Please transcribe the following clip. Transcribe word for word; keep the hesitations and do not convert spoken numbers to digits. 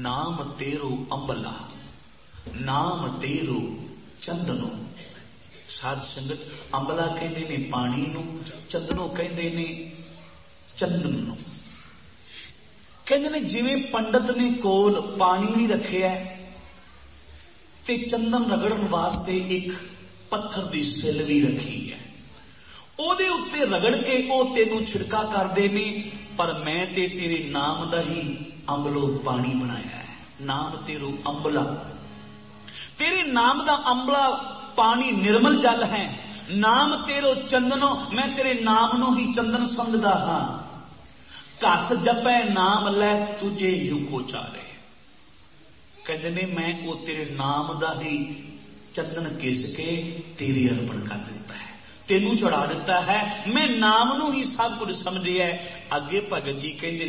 नाम तेरो अंबला, नाम तेरो चंदनो। साध संगत, अंबला कहते ने पानी नू, चंदनो कहते ने चंदन नू। कहते ने जिवें पंडित ने कोल पानी भी रखे है ते चंदन रगड़न वास्ते एक पत्थर की सिल भी रखी है, ओदे उत्ते रगड़ के ओ तेनू छिड़का करदे ने, पर मैं ते तेरे नाम दा ही अंबलो पानी बनाया है। नाम तेरो अंबला, तेरे नाम दा अंबला पानी निर्मल जल है। नाम तेरो चंदनो, मैं तेरे नाम नू ही चंदन समझदा हां। घस जपै नाम लै तुझे युको चारे। कहते ने मैं वो तेरे नाम दा ही चंदन घिस के तेरे अर्पण कर दिता है, तेनू चढ़ा दिता है। मैं नाम नू ही सब कुछ समझिया। अगे भगत जी कहते